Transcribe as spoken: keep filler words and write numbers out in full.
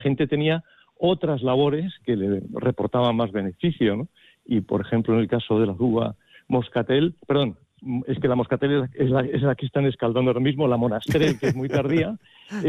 gente tenía otras labores que le reportaban más beneficio, ¿no? Y, por ejemplo, en el caso de la uva Moscatel, perdón, es que la Moscatel es la, es la, es la que están escaldando ahora mismo, la Monastrell, que es muy tardía,